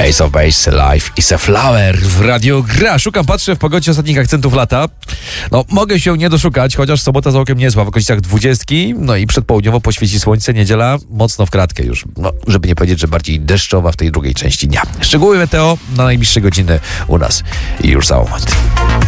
Ace of Base, Life is a Flower w Radio Gra. Szukam, patrzę w pogodzie ostatnich akcentów lata. No, mogę się nie doszukać, chociaż sobota całkiem niezła, w okolicach 20. No i przedpołudniowo poświeci słońce, niedziela mocno w kratkę już. No, żeby nie powiedzieć, że bardziej deszczowa w tej drugiej części dnia. Szczegóły meteo na najbliższe godziny u nas i już za moment.